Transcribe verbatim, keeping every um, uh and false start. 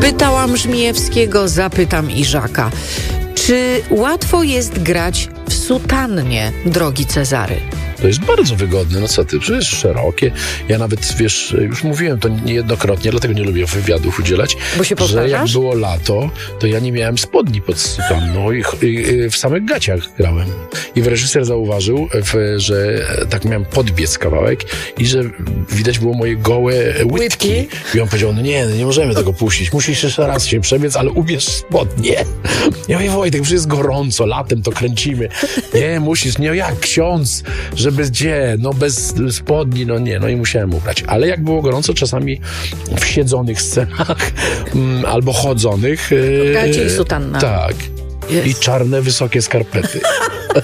Pytałam Żmijewskiego, zapytam Iżaka. Czy łatwo jest grać w sutannie, drogi Cezary? To jest bardzo wygodne, no co ty, przecież szerokie. Ja nawet, wiesz, już mówiłem to niejednokrotnie, dlatego nie lubię wywiadów udzielać, Bo się powtarzasz? że jak było lato, to ja nie miałem spodni pod sutanną i, i, i w samych gaciach grałem. I reżyser zauważył, w, że tak miałem podbiec kawałek i że widać było moje gołe łydki. Łydki? I on powiedział, no nie, no nie możemy tego puścić, musisz jeszcze raz się przebiec, ale ubierz spodnie. Ja mówię, Wojtek, przecież jest gorąco, latem to kręcimy. Nie, musisz, nie, jak ksiądz, że bez gdzie, no bez spodni, no nie, no i musiałem ubrać. Ale jak było gorąco, czasami w siedzonych scenach mm, albo chodzonych. Gacie i sutanna. Tak. Jest. I czarne, wysokie skarpety.